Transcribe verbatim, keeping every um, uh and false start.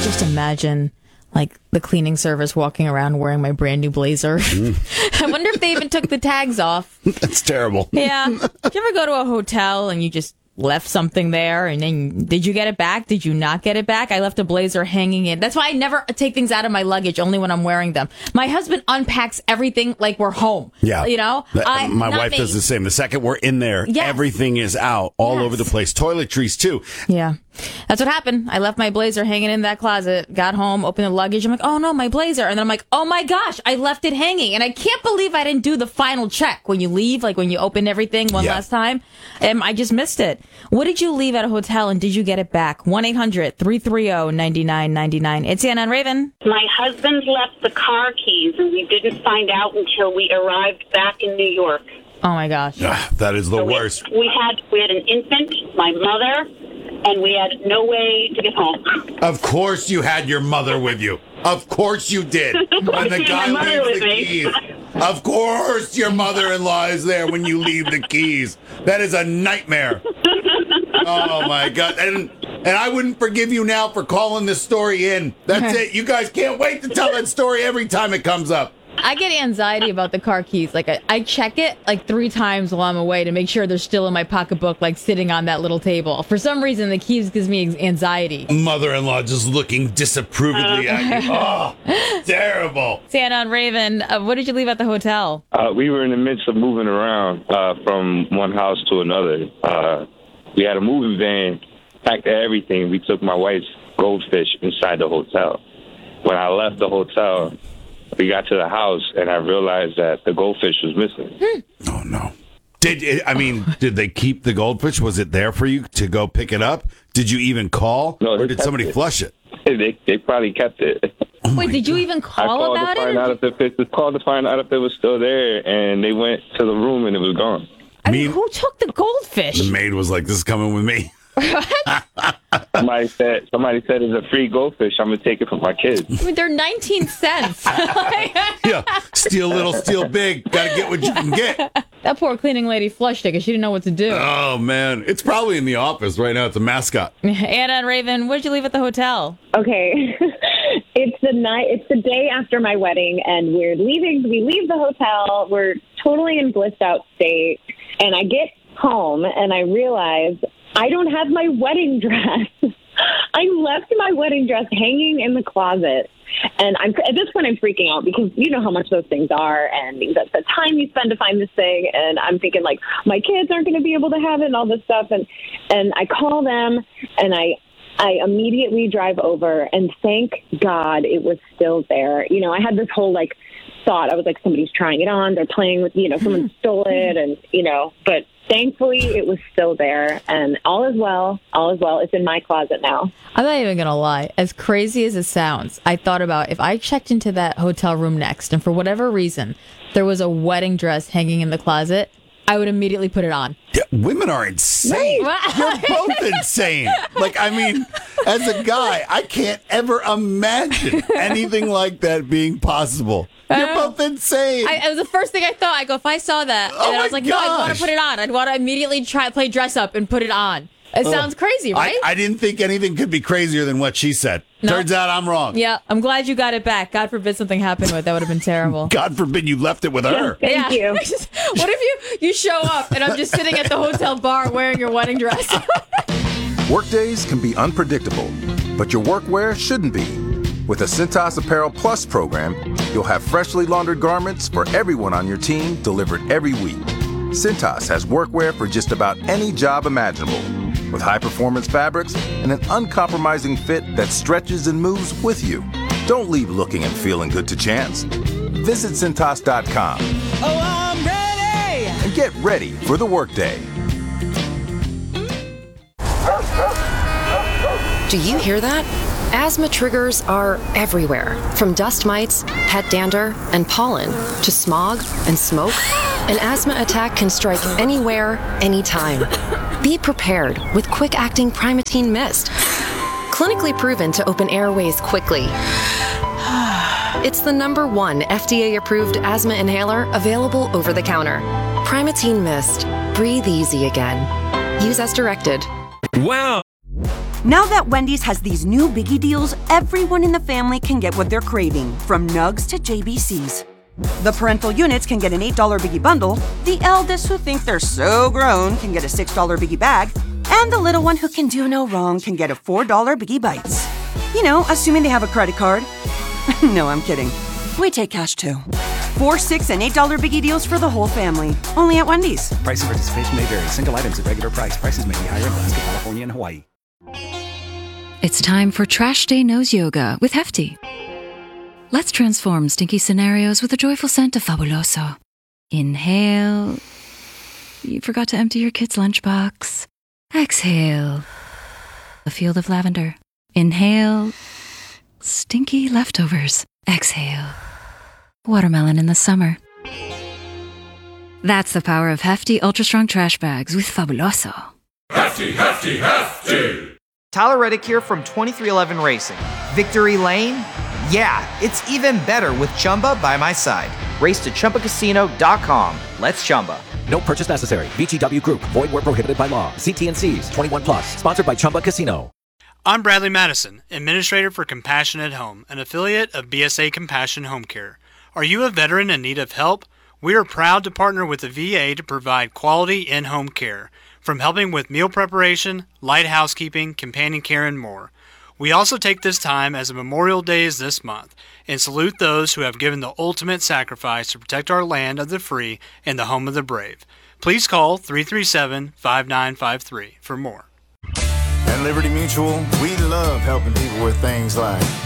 just imagine like the cleaning service walking around wearing my brand new blazer. Mm. I wonder if they even took the tags off. That's terrible. Yeah. Did you ever go to a hotel and you just left something there and then did you get it back? Did you not get it back? I left a blazer hanging in. That's why I never take things out of my luggage, only when I'm wearing them. My husband unpacks everything like we're home. Yeah. You know? That, I, my wife me. does the same. The second we're in there, Yes. everything is out all Yes. over the place. Toiletries, too. Yeah. That's what happened. I left my blazer hanging in that closet, got home, opened the luggage. I'm like, oh no, my blazer. And then I'm like, oh my gosh, I left it hanging. And I can't believe I didn't do the final check when you leave, like when you open everything one Yeah. last time. Um, I just missed it. What did you leave at a hotel and did you get it back? one eight hundred three three zero nine nine nine nine. It's Ann on Raven. My husband left the car keys, and we didn't find out until we arrived back in New York. Oh my gosh. Ah, that is the So we- worst. We had we had an infant, my mother, and we had no way to get home. Of course you had your mother with you. Of course you did. When the Yeah, guy my mother leaves with the me. keys. Of course your mother-in-law is there when you leave the keys. That is a nightmare. Oh, my God. And and I wouldn't forgive you now for calling this story in. That's it. You guys can't wait to tell that story every time it comes up. I get anxiety about the car keys. Like I, I check it like three times while I'm away to make sure they're still in my pocketbook, like sitting on that little table. For some reason, the keys gives me anxiety. Mother-in-law just looking disapprovingly at you. Oh, terrible. Santa on Raven, uh, what did you leave at the hotel? Uh, we were in the midst of moving around uh, from one house to another. Uh, we had a moving van, packed everything. We took my wife's goldfish inside the hotel. When I left the hotel, we got to the house, and I realized that the goldfish was missing. Oh, no. Did it, I mean, did they keep the goldfish? Was it there for you to go pick it up? Did you even call? No, or they did kept somebody it. flush it? They they probably kept it. Oh Wait, my did you God. even I call called about to find it? out if the fish was called to find out if it was still there, and they went to the room and it was gone. I mean, mean- who took the goldfish? The maid was like, this is coming with me. Somebody said somebody said it's a free goldfish. I'm gonna take it for my kids. I mean, they're nineteen cents. Like, Yeah, steal little, steal big. Got to get what you can get. that poor cleaning lady flushed it because she didn't know what to do. Oh, man. It's probably in the office right now. It's a mascot. Anna and Raven, what did you leave at the hotel? Okay. It's the night, it's the day after my wedding, and we're leaving. We leave the hotel. We're totally in blissed out state. And I get home and I realize I don't have my wedding dress. I left my wedding dress hanging in the closet. And I'm at this point I'm freaking out because you know how much those things are, and the, the time you spend to find this thing. And I'm thinking like my kids aren't going to be able to have it and all this stuff. And and I call them and I I immediately drive over, and thank God it was still there. You know, I had this whole like thought. I was like, somebody's trying it on. They're playing with, you know, someone stole it, and you know, but. Thankfully, it was still there, and all is well. All is well. It's in my closet now. I'm not even going to lie. As crazy as it sounds, I thought about if I checked into that hotel room next, and for whatever reason, there was a wedding dress hanging in the closet, I would immediately put it on. Yeah, women are insane. You're both insane. Like, I mean, as a guy, I can't ever imagine anything like that being possible. You're Uh, both insane. I, it was the first thing I thought. I go, if I saw that, Oh and I my was like, no, I want gosh. to put it on. I'd want to immediately try play dress up and put it on. It sounds crazy, right? I, I didn't think anything could be crazier than what she said. No. Turns out I'm wrong. Yeah, I'm glad you got it back. God forbid something happened with it. That would have been terrible. God forbid you left it with her. Thank you. what if you, you show up and I'm just sitting at the hotel bar wearing your wedding dress? Workdays can be unpredictable, but your workwear shouldn't be. With the Cintas Apparel Plus program, you'll have freshly laundered garments for everyone on your team delivered every week. Cintas has workwear for just about any job imaginable, with high-performance fabrics and an uncompromising fit that stretches and moves with you. Don't leave looking and feeling good to chance. Visit Cintas dot com. Oh, I'm ready! And get ready for the workday. Do you hear that? Asthma triggers are everywhere, from dust mites, pet dander, and pollen, to smog and smoke. An asthma attack can strike anywhere, anytime. Be prepared with quick-acting Primatene Mist. Clinically proven to open airways quickly. It's the number one F D A-approved asthma inhaler available over the counter. Primatene Mist. Breathe easy again. Use as directed. Wow. Now that Wendy's has these new biggie deals, everyone in the family can get what they're craving, from nugs to J B Cs. The parental units can get an eight dollar biggie bundle, the eldest who think they're so grown can get a six dollar biggie bag, and the little one who can do no wrong can get a four dollar biggie bites. You know, assuming they have a credit card. No, I'm kidding. We take cash too. Four, six, and eight dollar biggie deals for the whole family. Only at Wendy's. Price and participation may vary. Single items at regular price. Prices may be higher in Alaska, California, and Hawaii. It's time for Trash Day Nose Yoga with Hefty. Let's transform stinky scenarios with a joyful scent of Fabuloso. Inhale. You forgot to empty your kid's lunchbox. Exhale. A field of lavender. Inhale. Stinky leftovers. Exhale. Watermelon in the summer. That's the power of Hefty Ultra Strong Trash Bags with Fabuloso. Hefty, Hefty, Hefty! Tyler Reddick here from twenty-three eleven Racing. Victory Lane? Yeah, it's even better with Chumba by my side. Race to Chumba Casino dot com. Let's Chumba. No purchase necessary. V G W Group. Void where prohibited by law. See T and C's. twenty-one plus. Sponsored by Chumba Casino. I'm Bradley Madison, Administrator for Compassion at Home, an affiliate of B S A Compassion Home Care. Are you a veteran in need of help? We are proud to partner with the V A to provide quality in-home care, from helping with meal preparation, light housekeeping, companion care, and more. We also take this time as Memorial Day is this month and salute those who have given the ultimate sacrifice to protect our land of the free and the home of the brave. Please call three three seven, five nine five three for more. At Liberty Mutual, we love helping people with things like